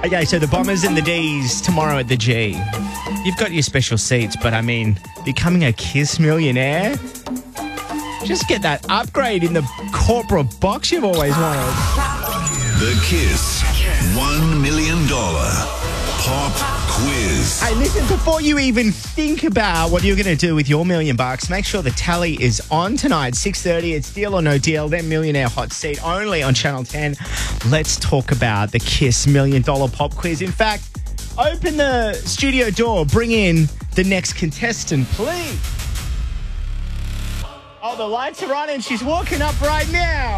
Okay, so the Bombers and the D's tomorrow at the G. You've got your special seats, but I mean, becoming a KISS millionaire? Just get that upgrade in the corporate box you've always wanted. The KISS $1 million pop quiz. Hey, listen, before you even think about what you're going to do with your $1 million, make sure the tally is on tonight, 6:30. It's Deal or No Deal, then Millionaire Hot Seat, only on Channel 10. Let's talk about the KISS $1 million pop quiz. In fact, open the studio door, bring in the next contestant, please. Oh, the lights are on and she's walking up right now.